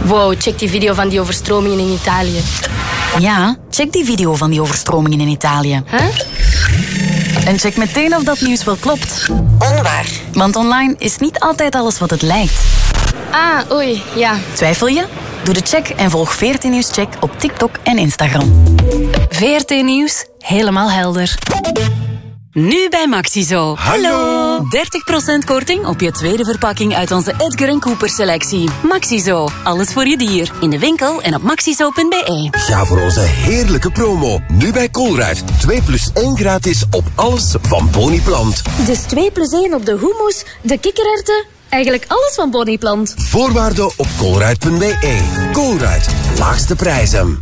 Wow, check die video van die overstromingen in Italië. Ja, check die video van die overstromingen in Italië. Huh? En check meteen of dat nieuws wel klopt. Onwaar. Want online is niet altijd alles wat het lijkt. Ah, oei, ja. Twijfel je? Doe de check en volg VRT Nieuws Check op TikTok en Instagram. VRT Nieuws, helemaal helder. Nu bij Maxizo. Hallo! 30% korting op je tweede verpakking uit onze Edgar & Cooper selectie. Maxizo, alles voor je dier. In de winkel en op maxizo.be. Ga voor onze heerlijke promo. Nu bij Colruyt. 2+1 gratis op alles van Boniplant. Dus 2+1 op de hummus, de kikkererwten, eigenlijk alles van Boniplant. Voorwaarden op colruyt.be. Colruyt, laagste prijzen.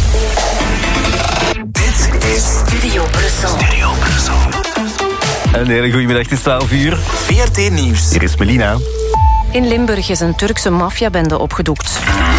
Dit is Studio Brussel. Een hele goede middag, het is 12 uur. VRT Nieuws. Hier is Melina. In Limburg is een Turkse maffiabende opgedoekt.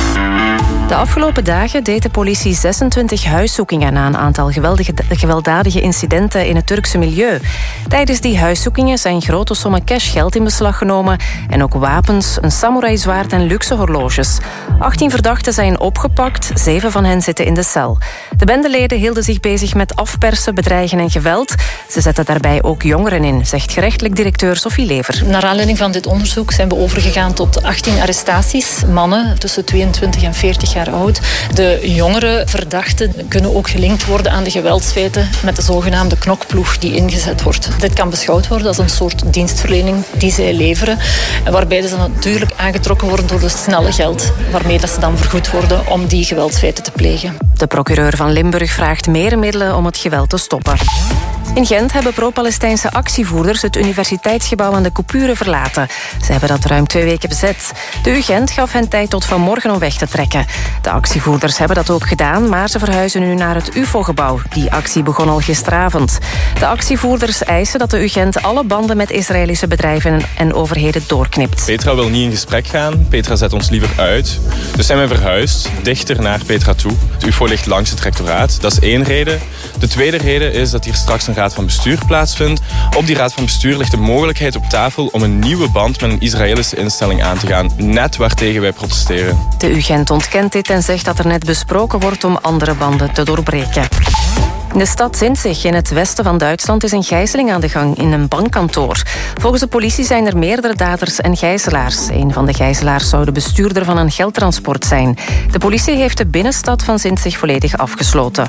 De afgelopen dagen deed de politie 26 huiszoekingen na een aantal gewelddadige incidenten in het Turkse milieu. Tijdens die huiszoekingen zijn grote sommen cashgeld in beslag genomen en ook wapens, een samurai-zwaard en luxe horloges. 18 verdachten zijn opgepakt, 7 van hen zitten in de cel. De bendeleden hielden zich bezig met afpersen, bedreigen en geweld. Ze zetten daarbij ook jongeren in, zegt gerechtelijk directeur Sophie Lever. Naar aanleiding van dit onderzoek zijn we overgegaan tot 18 arrestaties. Mannen tussen 22 en 40 jaar oud. De jongere verdachten kunnen ook gelinkt worden aan de geweldsfeiten met de zogenaamde knokploeg die ingezet wordt. Dit kan beschouwd worden als een soort dienstverlening die zij leveren, waarbij ze dan natuurlijk aangetrokken worden door de snelle geld waarmee dat ze dan vergoed worden om die geweldsfeiten te plegen. De procureur van Limburg vraagt meer middelen om het geweld te stoppen. In Gent hebben pro-Palestijnse actievoerders het universiteitsgebouw aan de coupure verlaten. Ze hebben dat ruim 2 weken bezet. De UGent gaf hen tijd tot vanmorgen om weg te trekken. De actievoerders hebben dat ook gedaan, maar ze verhuizen nu naar het UFO-gebouw. Die actie begon al gisteravond. De actievoerders eisen dat de UGent alle banden met Israëlische bedrijven en overheden doorknipt. Petra wil niet in gesprek gaan. Petra zet ons liever uit. Dus zijn wij verhuisd, dichter naar Petra toe. Het UFO ligt langs het rectoraat. Dat is 1 reden. De tweede reden is dat hier straks een raad van bestuur plaatsvindt. Op die raad van bestuur ligt de mogelijkheid op tafel om een nieuwe band met een Israëlische instelling aan te gaan. Net waartegen wij protesteren. De UGent ontkent dit en zegt dat er net besproken wordt om andere banden te doorbreken. In de stad Sinzig in het westen van Duitsland is een gijzeling aan de gang in een bankkantoor. Volgens de politie zijn er meerdere daders en gijzelaars. Een van de gijzelaars zou de bestuurder van een geldtransport zijn. De politie heeft de binnenstad van Sinzig volledig afgesloten.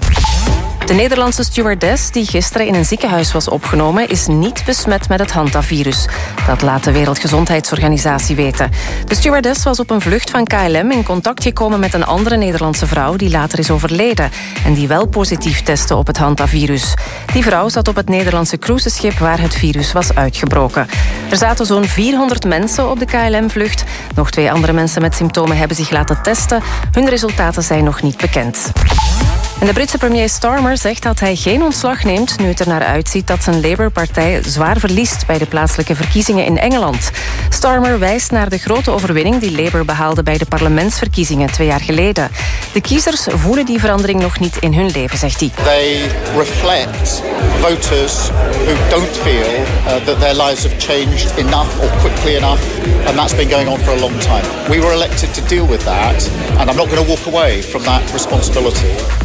De Nederlandse stewardess die gisteren in een ziekenhuis was opgenomen is niet besmet met het hantavirus. Dat laat de Wereldgezondheidsorganisatie weten. De stewardess was op een vlucht van KLM in contact gekomen met een andere Nederlandse vrouw die later is overleden en die wel positief testte op het hantavirus. Die vrouw zat op het Nederlandse cruiseschip waar het virus was uitgebroken. Er zaten zo'n 400 mensen op de KLM-vlucht. Nog 2 andere mensen met symptomen hebben zich laten testen. Hun resultaten zijn nog niet bekend. En de Britse premier Starmer zegt dat hij geen ontslag neemt nu het er naar uitziet dat zijn Labour-partij zwaar verliest bij de plaatselijke verkiezingen in Engeland. Starmer wijst naar de grote overwinning die Labour behaalde bij de parlementsverkiezingen 2 jaar geleden. De kiezers voelen die verandering nog niet in hun leven, zegt hij. They reflect voters who don't feel that their lives have changed enough or quickly enough, and that's been going on for a long time. We were elected to deal with that, and I'm not going to walk away from that responsibility.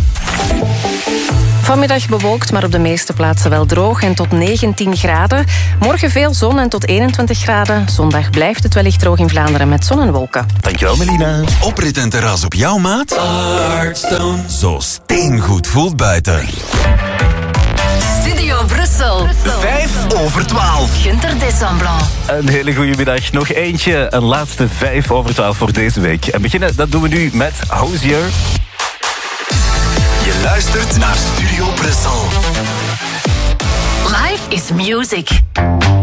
Vanmiddag bewolkt, maar op de meeste plaatsen wel droog en tot 19 graden. Morgen veel zon en tot 21 graden. Zondag blijft het wellicht droog in Vlaanderen met zon en wolken. Dankjewel, Melina. Oprit en terras op jouw maat? Artstone. Zo steengoed voelt buiten. Studio Brussel. 5:55. Gunter Desamplan. Een hele goede middag. Nog eentje, een laatste 5:12 voor deze week. En beginnen, dat doen we nu met Hozier. Je luistert naar Studio Brussel. Life is music.